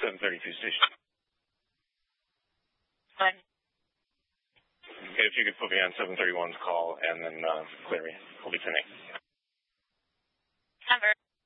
732 station. Fine. Okay, if you could put me on 731's call and then clear me. We'll be 10-8. Cover.